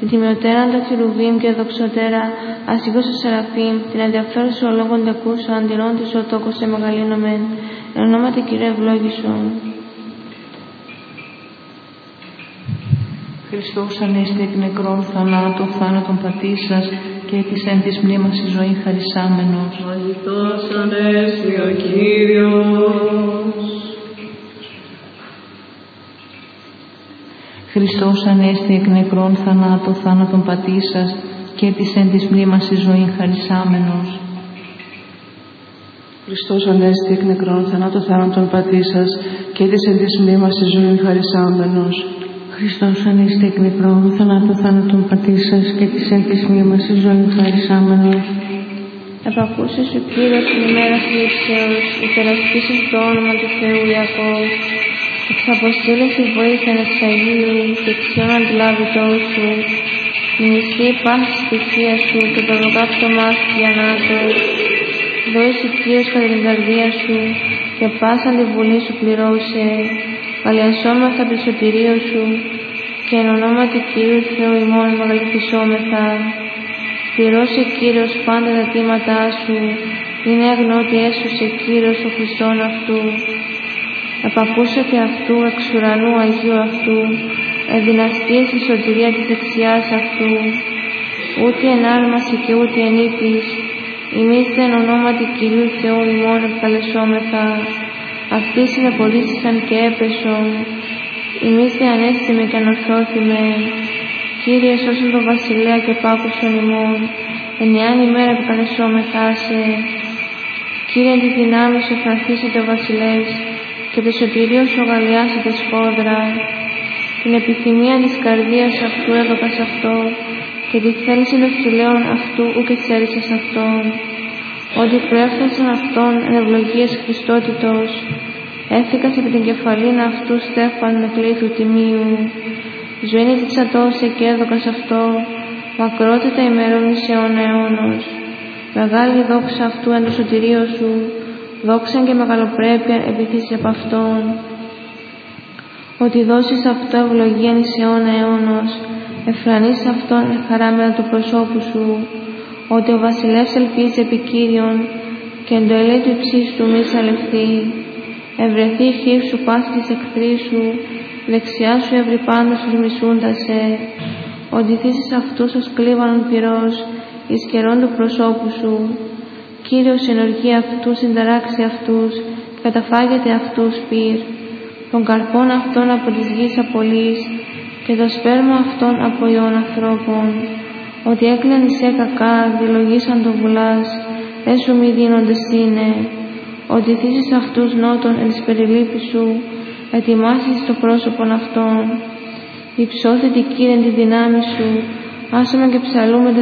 την τιμιωτέραν των Χερουβίμ και δοξωτέρα, ασύγκοσο Σεραφείμ, την ενδιαφέρουσα ολόγων δεκούσα, αντιρών της οτόκο σε μεγαλύνομεν, εν ονόματι Κύριε ευλόγησον. Χριστός ανέστη εκ νεκρών θανάτων, θάνατον πατήσας και της εν της μνήμας η ζωή χαρισάμενος. Αγιτός ανέστη ο Κύριος. Χριστός ανέστη εκ νεκρών θανάτων, θάνατον πατήσας και της εν της μνήμας η ζωή χαρισάμενος. Χριστός ανέστη εκ νεκρών θανάτων, θάνατον πατήσας και της εν της μνήμας η ζωή χαρισάμενος. Χριστός ανέστη εκ νεκρών θανάτων πατήσας και της εν της μνήμας η ζωή χαρισάμενος. Επακούσε σου Κύριος την ημέρα θλίψεως, υπερασπίσεις το όνομα του Θεού Ιακώβ. Εξαποστήλες η βοήθεια εξ Αγίου και εξιών αντιλάβητός σου. Μνηστεί πάση στοιχεία σου και το ολοκαύτωμά σου θανάτος. Δώσε Κύριος κατά την καρδία σου και πάσα τη βουλή σου πληρώσε. Παλιασόμεθα το σωτηρίο σου και εν ονόματι Κύριου Θεού ημών μεγαλειφισόμεθα. Πληρώσε Κύριος πάντα τα αιτήματά σου, είναι αγνώτη έσωσε Κύριος ο Χριστόν αυτού. Επακούσατε αυτού εξ ουρανού Αγίου αυτού, εδυναστείες η σωτηρία της δεξιάς αυτού. Ούτε εν άρμαση και ούτε εν ύπης, εμείς εν ονόματι Κυρίου Θεού ημών επικαλεσόμεθα. Αυτοί συνεπολύσαν και έπεσον, εμείς ανέστημε και ανορθώθημε. Κύριε σώσον τον βασιλέα και πάκουσον ημών, εν ιάν ημέρα επικαλεσόμεθά σε. Κύριε τη δυνάμει σου φρανθήσετε ο βασιλεύς, και το σωτηρίο σου αγαλιάσετε σφόδρα. Την επιθυμία της καρδίας αυτού έδωκας αυτό, και τη θέληση των φιλέων αυτού ουκ εξαίρεσας αυτόν. Ότι προέφθασαν αυτόν εν ευλογίες Χριστότητος, έφυγας επί την κεφαλήν αυτού στέφαν με κλήθου τιμίου. Ζωήν εξατώσε και έδωκας αυτό, μακρότητα ημερών εις αιώνα αιώνος. Μεγάλη δόξα αυτού εν το σωτηρίο σου, δόξαν και μεγαλοπρέπεια επιθύσεις από αυτόν. Ότι δώσεις αυτό ευλογίαν εις αιώνα αιώνος, εφρανείς αυτόν χαράμενα του προσώπου σου. Ότι ο βασιλεύς ελπίζει επί Κύριον και εν το ελέη του υψής του μη σαλευθεί. Ευρεθεί η χείρ σου πάση της εχθρής σου, δεξιά σου εύρη πάντως τους μισούντασε. Ότι θύσεις αυτούς ως κλίβανον πυρός, εις καιρόν του προσώπου σου. Κύριος εν οργή αυτούς συνταράξει αυτούς και καταφάγεται αυτούς πυρ. Των καρπών αυτών από της γης απολύς και το σπέρμα αυτών από ιών ανθρώπων. Ότι έκλαινε σε κακά, δηλογήσαν το βουλάς, δεν σου μη δίνοντες είναι. Ότι θύσεις αυτούς νότων εν της περιλήπης σου, ετοιμάσεις το πρόσωπον αυτών. Υψώθητη Κύριε τη δυνάμει σου, άσωμα και ψαλούμε τα